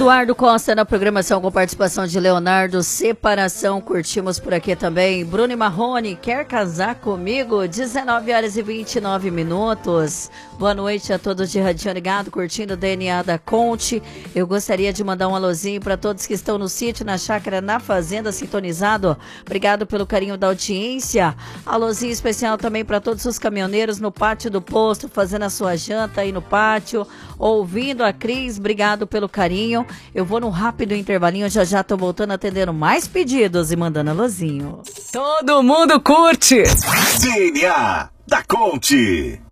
Eduardo Costa na programação com participação de Leonardo. Separação, curtimos por aqui também. Bruno e Marrone, quer casar comigo? 19 horas e 29 minutos. Boa noite a todos de Radinho Ligado, curtindo o DNA da Conte. Eu gostaria de mandar um alôzinho para todos que estão no sítio, na chácara, na fazenda, sintonizado. Obrigado pelo carinho da audiência. Alôzinho especial também para todos os caminhoneiros no pátio do posto, fazendo a sua janta aí no pátio, ouvindo a Cris. Obrigado pelo carinho. Eu vou num rápido intervalinho, já tô voltando atendendo mais pedidos e mandando alôzinho. Todo mundo curte! DNA da Conte.